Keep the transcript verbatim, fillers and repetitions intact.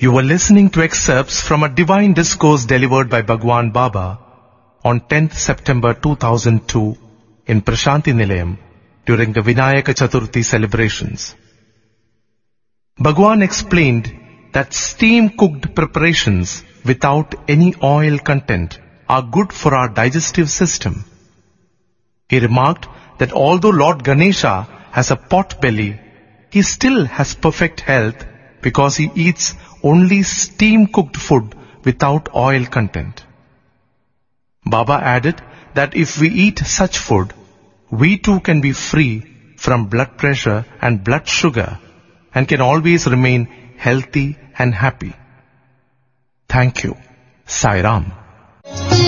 You were listening to excerpts from a divine discourse delivered by Bhagwan Baba on tenth September two thousand two in Prashanti Nilayam during the Vinayaka Chaturthi celebrations. Bhagwan explained that steam-cooked preparations without any oil content are good for our digestive system. He remarked that although Lord Ganesha has a pot belly, he still has perfect health because he eats only steam-cooked food without oil content. Baba added that if we eat such food, we too can be free from blood pressure and blood sugar and can always remain healthy and happy. Thank you. Sai Ram.